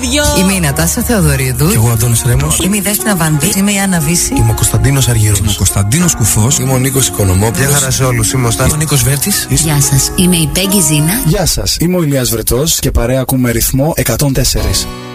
χωριό. Είμαι η Νατάσα Θεοδωρίδου. Και εγώ ο Αντώνης Ρέμος. Είμαι η Δέσποινα Βανδύ. Είμαι η Άννα Βύση. Είμαι ο Κωνσταντίνος Αργυρός. Είμαι ο Κωνσταντίνος Κουφός. Είμαι ο Νίκος Οικονομόπουλος. Γεια χαρά σε όλους. Είμαι ο Νίκος Βέρτης. Γεια σας. Είμαι η Πέγγι Ζήνα. Γεια σας. Είμαι ο Ηλίας Βρετός και παρέα ακούμε ρυθμό 104.